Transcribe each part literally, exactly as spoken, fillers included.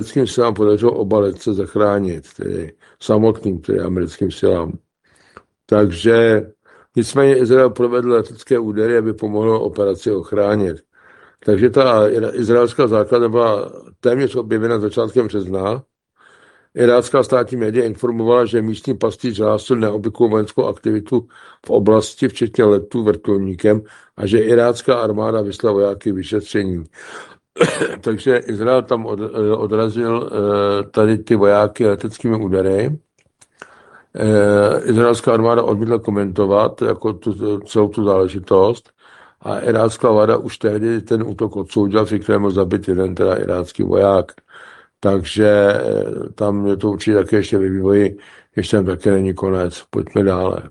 americkým silám podařilo oba letce zachránit, tedy samotným, tedy americkým silám. Takže nicméně Izrael provedl letecké údery, aby pomohlo operaci ochránit. Takže ta izraelská základna byla téměř objevena začátkem března. Irácká státní média informovala, že místní pastýř hlásil neobvyklou vojenskou aktivitu v oblasti, včetně letů vrtulníkem, a že irácká armáda vyslala vojáky vyšetření. Takže Izrael tam od, odrazil tady ty vojáky leteckými údery. Izraelská armáda odmítla komentovat jako tu, celou tu záležitost a irácká vláda už tehdy ten útok odsoudila, při kterém byl zabit jeden teda irácký voják. Takže tam je to určitě také ještě ve vývoji, ještě tam také není konec. Pojďme dále.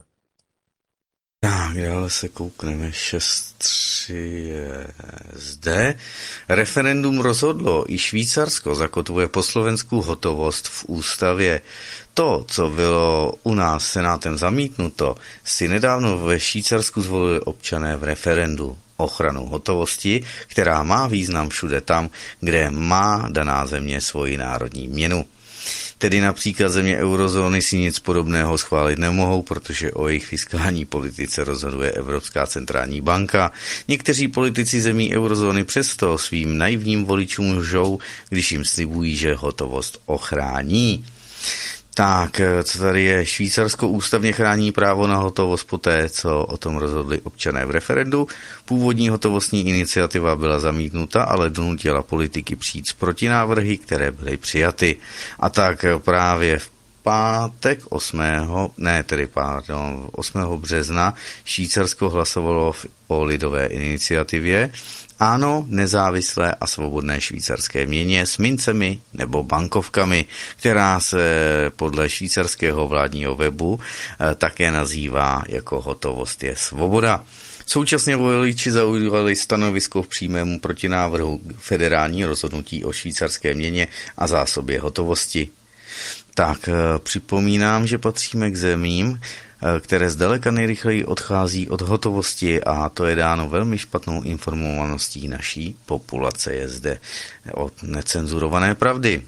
Tak, dále se koukneme. šest tři je zde. Referendum rozhodlo, i Švýcarsko zakotvuje po Slovensku hotovost v ústavě. To, co bylo u nás senátem zamítnuto, si nedávno ve Švýcarsku zvolili občané v referendu. Ochranu hotovosti, která má význam všude tam, kde má daná země svoji národní měnu. Tedy například země eurozóny si nic podobného schválit nemohou, protože o jejich fiskální politice rozhoduje Evropská centrální banka. Někteří politici zemí eurozóny přesto svým naivním voličům lžou, když jim slibují, že hotovost ochrání. Tak, co tady je? Švýcarsko ústavně chrání právo na hotovost poté, co o tom rozhodli občané v referendu. Původní hotovostní iniciativa byla zamítnuta, ale donutila politiky přijít s protinávrhy, které byly přijaty. A tak právě v pátek osmého ne tedy pardon, osmého března Švýcarsko hlasovalo o lidové iniciativě Ano, nezávislé a svobodné švýcarské měně s mincemi nebo bankovkami, která se podle švýcarského vládního webu také nazývá jako hotovost je svoboda. Současně voliči zaujali stanovisko v přímému protinávrhu federální rozhodnutí o švýcarské měně a zásobě hotovosti. Tak připomínám, že patříme k zemím, které zdaleka nejrychleji odchází od hotovosti a to je dáno velmi špatnou informovaností naší populace. Je zde od necenzurované pravdy.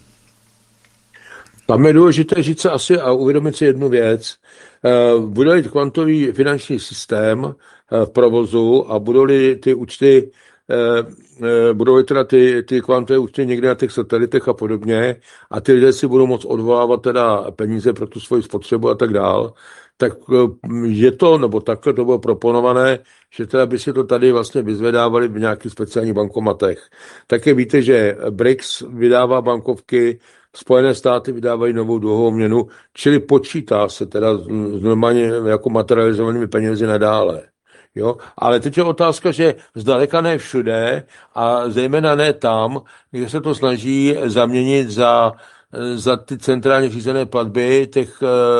Tam je důležité říct se asi a uvědomit si jednu věc. Bude-li kvantový finanční systém v provozu a budou-li ty účty, budou-li teda ty, ty kvantové účty někde na těch satelitech a podobně a ty lidé si budou moct odvolávat teda peníze pro tu svoji spotřebu a tak dál, tak je to, nebo takhle to bylo proponované, že teda by si to tady vlastně vyzvedávali v nějakých speciálních bankomatech. Také víte, že B R I C S vydává bankovky, Spojené státy vydávají novou dluhovou měnu, čili počítá se teda normálně jako materializovanými penězi nadále. Jo? Ale teď je otázka, že zdaleka ne všude a zejména ne tam, kde se to snaží zaměnit za za ty centrálně řízené platby těch,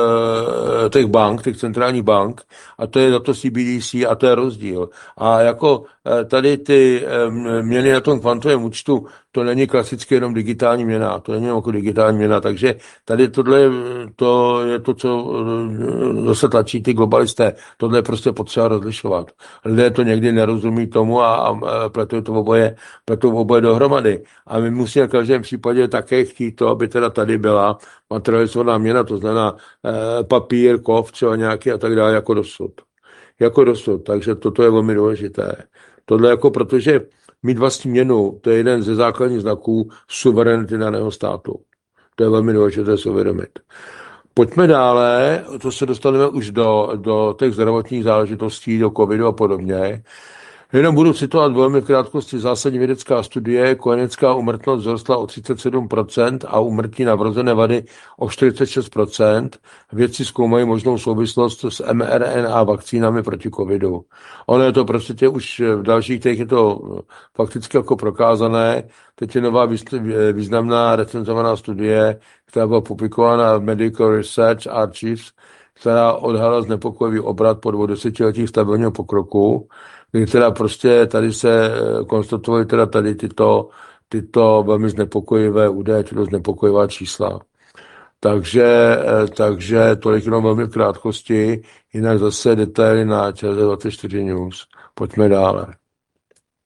těch bank, těch centrálních bank, a to je za to C B D C a to je rozdíl. A jako tady ty měny na tom kvantovém účtu, to není klasicky jenom digitální měna, to není jako digitální měna, takže tady tohle to je to, co zase tlačí ty globalisté. Tohle je prostě potřeba rozlišovat. Lidé to někdy nerozumí tomu a, a pletou to oboje, pletou oboje dohromady. A my musíme v každém případě také chtít to, aby teda tady byla materializovaná měna, to znamená eh, papír, kov, třeba nějaký a tak dále, jako dosud. Jako dosud, takže toto je velmi důležité. Tohle jako, protože mít vlastní měnu, to je jeden ze základních znaků suverenity daného státu. To je velmi důležité si uvědomit. Pojďme dále, to se dostaneme už do, do těch zdravotních záležitostí, do covidu a podobně. Jenom budu citovat velmi v krátkosti zásadní vědecká studie. Kojenecká úmrtnost vzrostla o třicet sedm procent a úmrtí na vrozené vady o čtyřicet šest procent. Vědci zkoumají možnou souvislost s M R N A vakcínami proti covidu. Ono je to prostě už v dalších těch je to fakticky jako prokázané. Teď je nová významná recenzovaná studie, která byla publikována v Medical Research Archives, která odhalila znepokojivý obrat po dvou desetiletích stabilního pokroku, kdy teda prostě tady se konstatovaly teda tady tyto, tyto velmi znepokojivé údaje, tyto znepokojivá čísla. Takže, takže tolik jenom velmi v krátkosti, jinak zase detaily na ČT dvacet čtyři News. Pojďme dále.